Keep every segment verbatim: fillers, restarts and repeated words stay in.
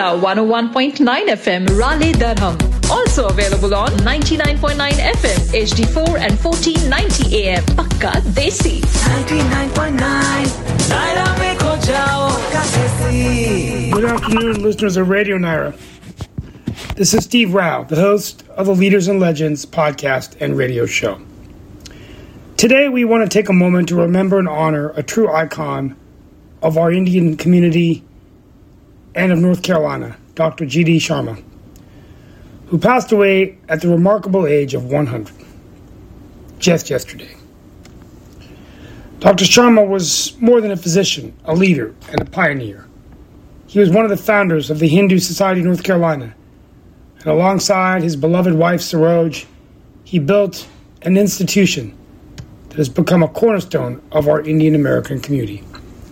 Naira one oh one point nine F M, Raleigh, Durham. Also available on ninety-nine point nine F M, H D four and fourteen ninety A M. Pakka Desi. ninety-nine point nine Naira mein kho jao, Pakka Desi. Good afternoon, listeners of Radio Naira. This is Steve Rao, the host of the Leaders and Legends podcast and radio show. Today, we want to take a moment to remember and honor a true icon of our Indian community and of North Carolina, Doctor G D Sharma, who passed away at the remarkable age of one hundred, just yesterday. Doctor Sharma was more than a physician, a leader, and a pioneer. He was one of the founders of the Hindu Society of North Carolina, and alongside his beloved wife, Saroj, he built an institution that has become a cornerstone of our Indian American community.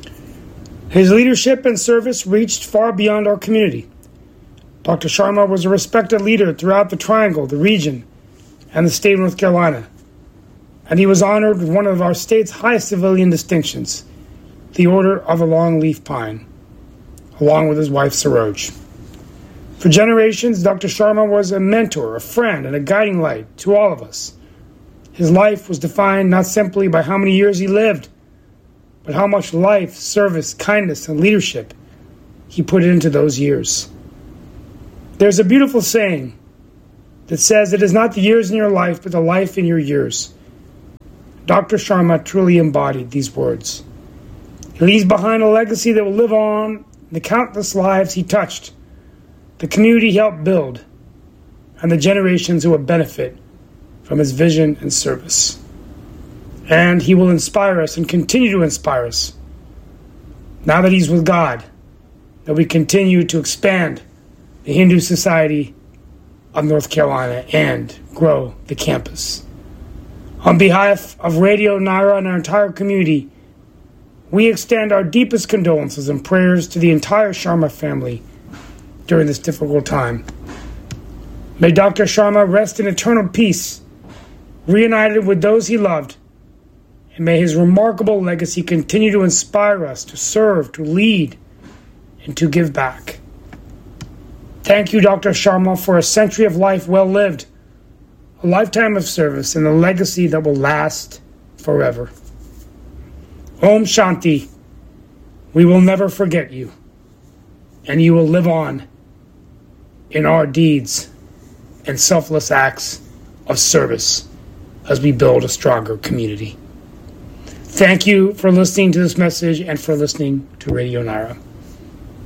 His leadership and service reached far beyond our community. Doctor Sharma was a respected leader throughout the Triangle, the region, and the state of North Carolina, and he was honored with one of our state's highest civilian distinctions, the Order of the Long Leaf Pine, along with his wife, Saroj. For generations, Doctor Sharma was a mentor, a friend, and a guiding light to all of us. His life was defined not simply by how many years he lived, but how much life, service, kindness, and leadership he put into those years. There's a beautiful saying that says, "It is not the years in your life, but the life in your years." Doctor Sharma truly embodied these words. He leaves behind a legacy that will live on in the countless lives he touched, the community he helped build, and the generations who will benefit from his vision and service. And he will inspire us and continue to inspire us, now that he's with God, that we continue to expand the Hindu Society of North Carolina and grow the campus. On behalf of Radio Naira and our entire community, we extend our deepest condolences and prayers to the entire Sharma family during this difficult time. May Doctor Sharma rest in eternal peace, reunited with those he loved, and may his remarkable legacy continue to inspire us to serve, to lead, and to give back. Thank you, Doctor Sharma, for a century of life well lived, a lifetime of service, and a legacy that will last forever. Om Shanti. We will never forget you, and you will live on in our deeds and selfless acts of service as we build a stronger community. Thank you for listening to this message and for listening to Radio Naira.